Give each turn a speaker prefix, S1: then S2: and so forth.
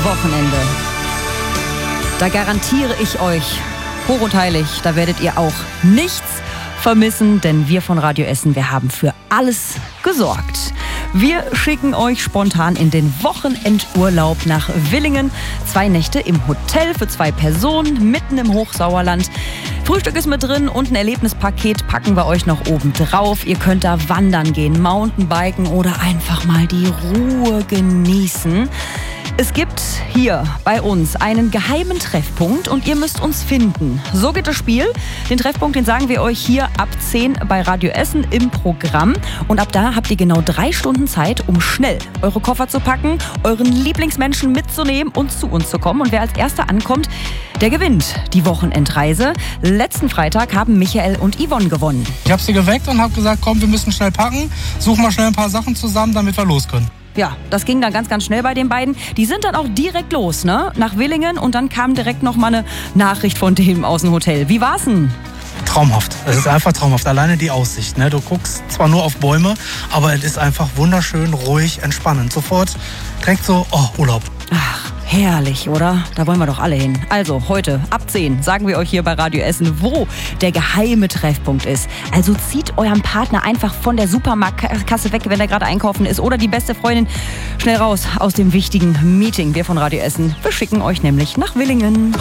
S1: Wochenende. Da garantiere ich euch, hoch und heilig, da werdet ihr auch nichts vermissen, denn wir von Radio Essen, wir haben für alles gesorgt. Wir schicken euch spontan in den Wochenendurlaub nach Willingen. 2 Nächte im Hotel für 2 Personen, mitten im Hochsauerland. Frühstück ist mit drin und ein Erlebnispaket packen wir euch noch oben drauf. Ihr könnt da wandern gehen, Mountainbiken oder einfach mal die Ruhe genießen. Es gibt hier bei uns einen geheimen Treffpunkt und ihr müsst uns finden. So geht das Spiel. Den Treffpunkt, den sagen wir euch hier ab 10 bei Radio Essen im Programm. Und ab da habt ihr genau 3 Stunden Zeit, um schnell eure Koffer zu packen, euren Lieblingsmenschen mitzunehmen und zu uns zu kommen. Und wer als Erster ankommt, der gewinnt die Wochenendreise. Letzten Freitag haben Michael und Yvonne gewonnen.
S2: Ich habe sie geweckt und habe gesagt, komm, wir müssen schnell packen. Such mal schnell ein paar Sachen zusammen, damit wir los können.
S1: Ja, das ging dann ganz, ganz schnell bei den beiden. Die sind dann auch direkt los, ne? Nach Willingen und dann kam direkt noch mal eine Nachricht von dem aus dem Hotel. Wie war's denn?
S2: Traumhaft. Es ist einfach traumhaft. Alleine die Aussicht. Ne? Du guckst zwar nur auf Bäume, aber es ist einfach wunderschön, ruhig, entspannend. Sofort direkt so, Urlaub.
S1: Ach, herrlich, oder? Da wollen wir doch alle hin. Also heute ab 10 sagen wir euch hier bei Radio Essen, wo der geheime Treffpunkt ist. Also zieht euren Partner einfach von der Supermarktkasse weg, wenn er gerade einkaufen ist. Oder die beste Freundin schnell raus aus dem wichtigen Meeting. Wir von Radio Essen, wir schicken euch nämlich nach Willingen.